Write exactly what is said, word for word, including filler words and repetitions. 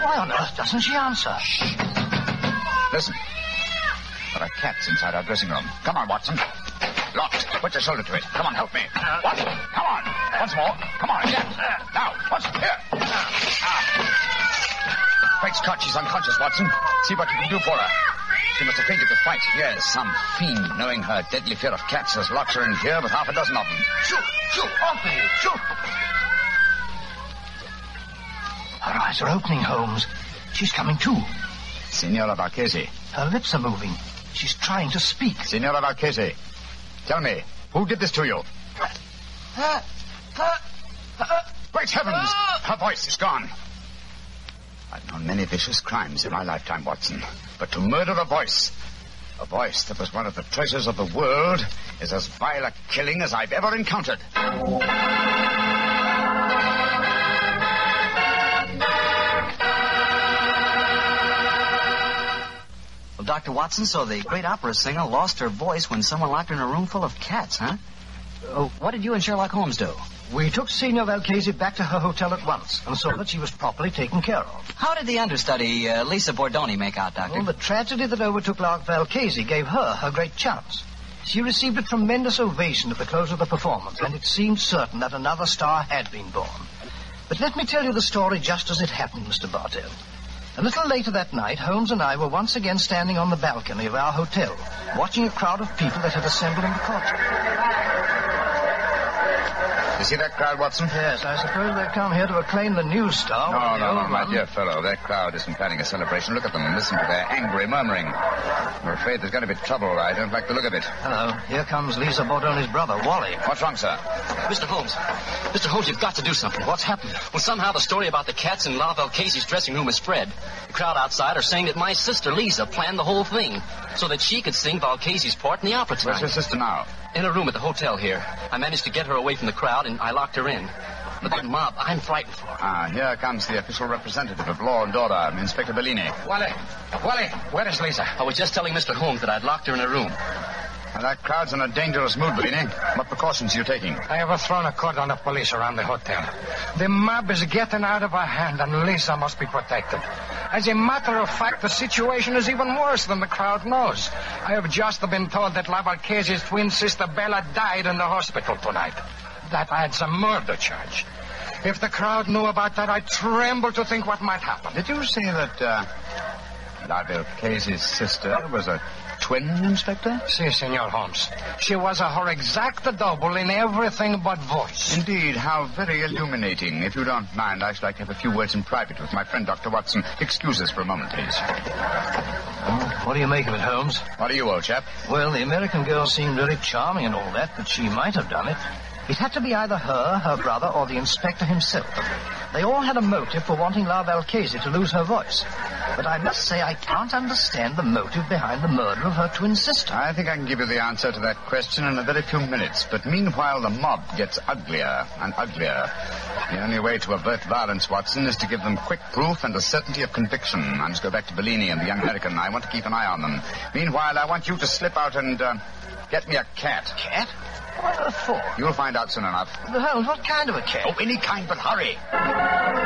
Why on earth doesn't she answer? Shh. Listen. There are cats inside our dressing room. Come on, Watson. Locked. Put your shoulder to it. Come on, help me. Watson, come on. Once more. Come on, again. Now, Watson, here. Great Scott, she's unconscious, Watson. See what you can do for her. She must have fainted to fight. Yes, some fiend, knowing her deadly fear of cats, has locked her in here with half a dozen of them. Shoot! Shoot! Off with you! Shoot! Her eyes are opening, Holmes. She's coming to. Signora Valchese. Her lips are moving. She's trying to speak. Signora Valchese, tell me, who did this to you? Uh, uh, uh, Great heavens! uh, Her voice is gone. I've known many vicious crimes in my lifetime, Watson. But to murder a voice, a voice that was one of the treasures of the world, is as vile a killing as I've ever encountered. Well, Doctor Watson, so the great opera singer lost her voice when someone locked her in a room full of cats, huh? Oh, what did you and Sherlock Holmes do? We took Signor Valchese back to her hotel at once and saw that she was properly taken care of. How did the understudy, uh, Lisa Bordoni, make out, Doctor? Well, the tragedy that overtook Lark Valchese gave her her great chance. She received a tremendous ovation at the close of the performance, and it seemed certain that another star had been born. But let me tell you the story just as it happened, Mister Bartell. A little later that night, Holmes and I were once again standing on the balcony of our hotel, watching a crowd of people that had assembled in the courtyard. You see that crowd, Watson? Yes, I suppose they've come here to acclaim the new star. No, the no, old no, my one. dear fellow. That crowd isn't planning a celebration. Look at them and listen to their angry murmuring. I'm afraid there's going to be trouble. I don't like the look of it. Hello, here comes Lisa Bordoni's brother, Wally. What's wrong, sir? Mister Holmes. Mister Holmes, you've got to do something. What's happened? Well, somehow the story about the cats in La Valchese's dressing room has spread. The crowd outside are saying that my sister, Lisa, planned the whole thing so that she could sing Valchese's part in the opera tonight. Where's your sister now? In a room at the hotel here. I managed to get her away from the crowd, and I locked her in. But that mob, I'm frightened for her. Ah, here comes the official representative of law and order, Inspector Bellini. Wally, Wally, where is Lisa? I was just telling Mister Holmes that I'd locked her in a room. Now, that crowd's in a dangerous mood, Bellini. What precautions are you taking? I have thrown a cordon of police around the hotel. The mob is getting out of her hand, and Lisa must be protected. As a matter of fact, the situation is even worse than the crowd knows. I have just been told that La Valchese's twin sister Bella died in the hospital tonight. That adds a murder charge. If the crowd knew about that, I'd tremble to think what might happen. Did you say that, uh, La Valchese's sister was a twin, Inspector? Si, Senor Holmes. She was a her exact double in everything but voice. Indeed, how very illuminating. If you don't mind, I should like to have a few words in private with my friend, Doctor Watson. Excuse us for a moment, please. Oh, what do you make of it, Holmes? What are you, old chap? Well, the American girl seemed very charming and all that, but she might have done it. It had to be either her, her brother, or the inspector himself. They all had a motive for wanting La Valchese to lose her voice. But I must say I can't understand the motive behind the murder of her twin sister. I think I can give you the answer to that question in a very few minutes. But meanwhile, the mob gets uglier and uglier. The only way to avert violence, Watson, is to give them quick proof and a certainty of conviction. I must go back to Bellini and the young American. I want to keep an eye on them. Meanwhile, I want you to slip out and uh, get me a cat. Cat? What on earth for? You'll find out soon enough. But Holmes, what kind of a cat? Oh, any kind, but hurry.